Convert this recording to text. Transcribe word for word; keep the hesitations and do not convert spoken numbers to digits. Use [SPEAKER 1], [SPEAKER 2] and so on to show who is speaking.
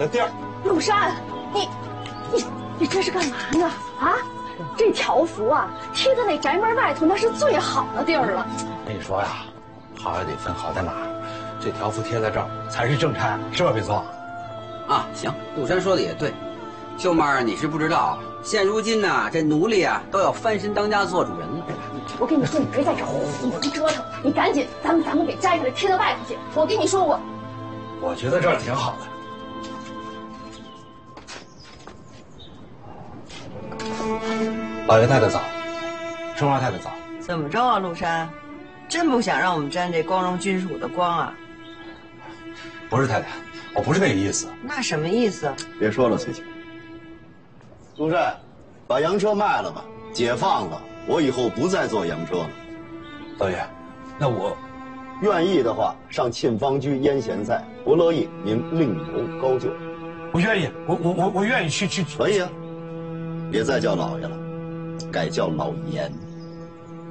[SPEAKER 1] 的地儿。
[SPEAKER 2] 陆山，你你你这是干嘛呢？啊，这条幅啊贴在那宅门外头，那是最好的地儿了。
[SPEAKER 1] 跟你说呀，好也得分好在哪儿。这条幅贴在这儿才是正差，是吧，北松？
[SPEAKER 3] 啊，行，陆山说的也对。秀妹儿，你是不知道，现如今呢，这奴隶啊都要翻身当家做主人了。
[SPEAKER 2] 我跟你说，你别在这胡胡折腾，你赶紧，咱们咱们给摘下来贴到外头去。我跟你说过，
[SPEAKER 1] 我觉得这儿挺好的。老爷太太早，春花太太早。
[SPEAKER 4] 怎么着啊，陆山？真不想让我们沾这光荣君主的光啊？
[SPEAKER 1] 不是太太，我不是那个意思。
[SPEAKER 4] 那什么意思？
[SPEAKER 5] 别说了，翠翠。陆山，把洋车卖了吧，解放了，我以后不再坐洋车了。
[SPEAKER 1] 老爷，那我
[SPEAKER 5] 愿意的话，上沁芳居腌咸菜；不乐意，您另谋高就。
[SPEAKER 1] 我愿意，我我我我愿意去去。
[SPEAKER 5] 可以啊，别再叫老爷了，改叫老严。